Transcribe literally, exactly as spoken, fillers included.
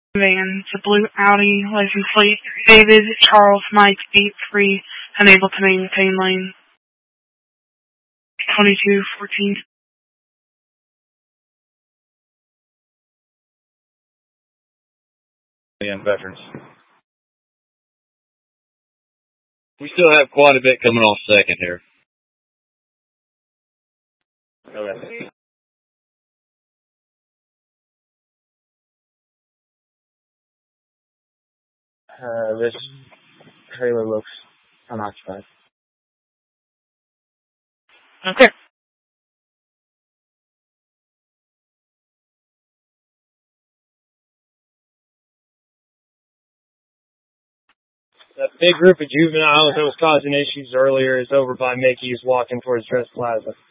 Van, the blue Audi, license plate David Charles Mike eight three, unable to maintain lane. twenty-two fourteen. And veterans. We still have quite a bit coming off second here. Okay. Uh, this trailer looks unoccupied. Okay. That big group of juveniles that was causing issues earlier is over by Mickey's walking towards Dress Plaza.